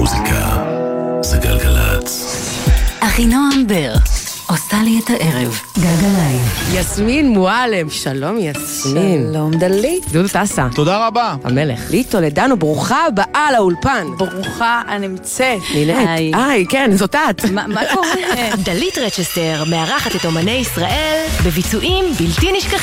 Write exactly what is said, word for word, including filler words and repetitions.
מוזיקה זה גלגלץ. אחינועם בר עושה לי את הערב. גלגליים. יסמין מועלם, שלום יסמין. שלום דלית. דודו טסה. תודה רבה. המלך. לי טולדנו, ברוכה הבאה לאולפן. ברוכה הנמצאת. נינט. היי, כן, זאת את. מה קורה? דלית רצ'סטר מארחת את אומני ישראל בביצועים בלתי נשכחים.